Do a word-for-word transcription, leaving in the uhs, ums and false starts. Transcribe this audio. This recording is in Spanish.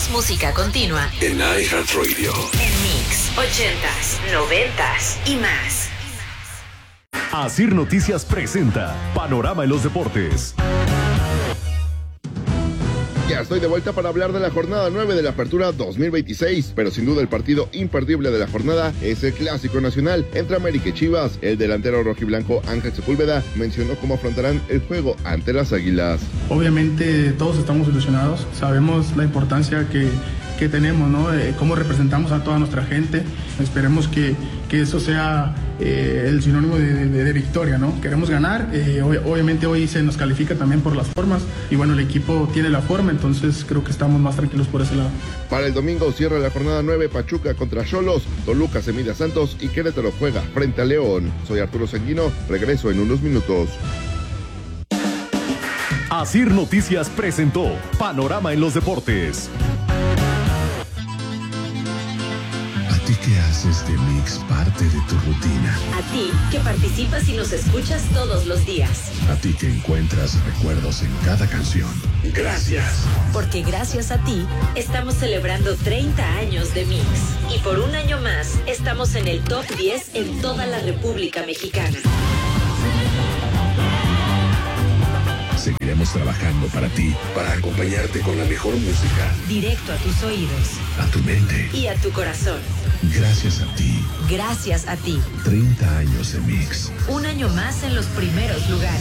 más música continua en iHeartRadio. En Mix, ochentas, noventas y más. Asir Noticias presenta Panorama en los Deportes. Ya estoy de vuelta para hablar de la jornada nueve de la Apertura dos mil veintiséis, pero sin duda el partido imperdible de la jornada es el Clásico Nacional entre América y Chivas. El delantero rojiblanco Ángel Sepúlveda mencionó cómo afrontarán el juego ante las Águilas. Obviamente todos estamos ilusionados, sabemos la importancia que, que tenemos, ¿no? Eh, cómo representamos a toda nuestra gente. Esperemos que, que eso sea eh, el sinónimo de, de, de victoria, ¿no? Queremos ganar, eh, ob- obviamente hoy se nos califica también por las formas y bueno, el equipo tiene la forma, entonces creo que estamos más tranquilos por ese lado. Para el domingo cierra la jornada nueve Pachuca contra Xolos, Toluca se mide a Santos y Querétaro juega frente a León. Soy Arturo Sanguino, regreso en unos minutos. Asir Noticias presentó Panorama en los Deportes. ¿A ti que haces de Mix parte de tu rutina? A ti que participas y nos escuchas todos los días. A ti que encuentras recuerdos en cada canción. Gracias. Porque gracias a ti estamos celebrando treinta años de Mix. Y por un año más estamos en el top diez en toda la República Mexicana. Seguiremos trabajando para ti, para acompañarte con la mejor música. Directo a tus oídos. A tu mente. Y a tu corazón. Gracias a ti. Gracias a ti. treinta años de Mix. Un año más en los primeros lugares.